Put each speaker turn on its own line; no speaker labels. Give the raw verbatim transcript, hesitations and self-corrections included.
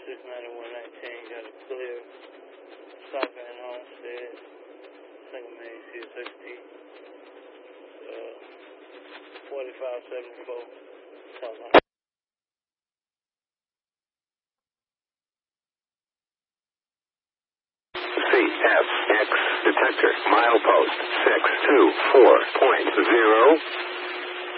six ninety-one nineteen, got a clear. Stop and Homestead. Single main C S X T. Uh, forty-five seventy-four.
C F X detector, milepost six two four point zero.